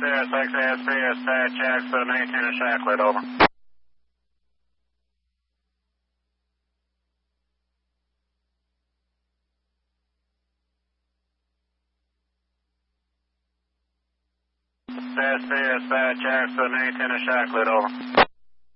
6AS3, dispatch, Jackson, maintain a Shacklet, over. AS3, dispatch, Jackson, maintain a Shacklet, over.